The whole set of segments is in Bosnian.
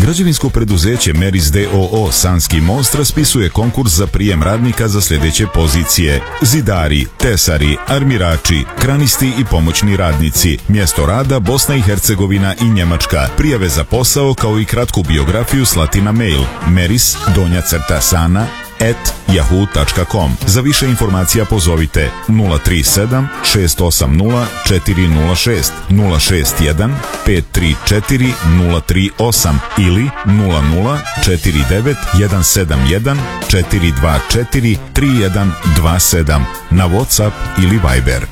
Građevinsko preduzeće Meris D.O.O. Sanski most raspisuje konkurs za prijem radnika za sljedeće pozicije: zidari, tesari, armirači, kranisti i pomoćni radnici. Mjesto rada Bosna i Hercegovina i Njemačka. Prijave za posao kao i kratku biografiju slati na mail meris_sana@yahoo.com. Za više informacija pozovite 037 680 406, 061 534 038 ili 00 49 171 424 3127 na WhatsApp ili Viber.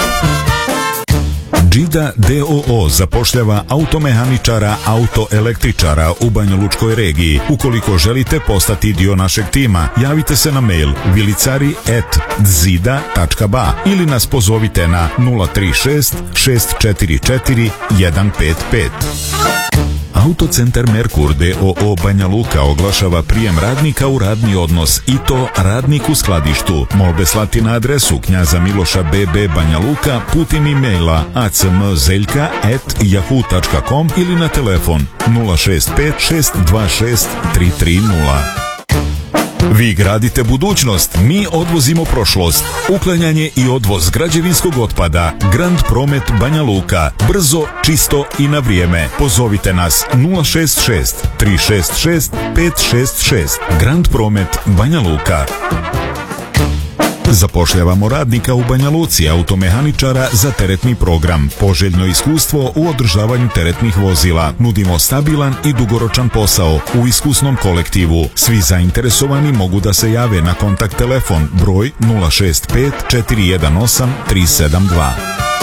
Džida D.O.O. zapošljava automehaničara, autoelektričara u Banjalučkoj regiji. Ukoliko želite postati dio našeg tima, javite se na mail vilicari@dzida.ba ili nas pozovite na 036 644 155. Autocentar Merkur D.O.O. Banja Luka oglašava prijem radnika u radni odnos i to radnik u skladištu. Molbe slati na adresu Knjaza Miloša BB Banja Luka putem e-maila acmzeljka@yahoo.com ili na telefon 065 626 330. Vi gradite budućnost, mi odvozimo prošlost. Uklanjanje i odvoz građevinskog otpada. Grand Promet Banja Luka. Brzo, čisto i na vrijeme. Pozovite nas 066 366 566. Grand Promet Banja Luka. Zapošljavamo radnika u Banja Luci, automehaničara za teretni program. Poželjno iskustvo u održavanju teretnih vozila. Nudimo stabilan i dugoročan posao u iskusnom kolektivu. Svi zainteresovani mogu da se jave na kontakt telefon broj 065 418 372.